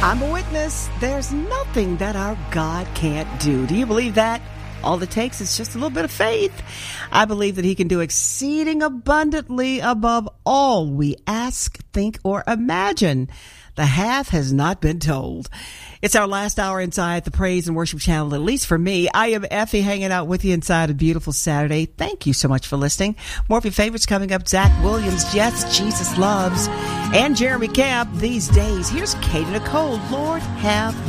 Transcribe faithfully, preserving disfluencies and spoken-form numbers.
I'm a witness. There's nothing that our God can't do. Do you believe that? All it takes is just a little bit of faith. I believe that he can do exceeding abundantly above all we ask, think, or imagine. The half has not been told. It's our last hour inside the Praise and Worship Channel, at least for me. I am Effie, hanging out with you inside a beautiful Saturday. Thank you so much for listening. More of your favorites coming up. Zach Williams, Yes, Jesus Loves, and Jeremy Camp these days. Here's Katie Nicole, Lord Have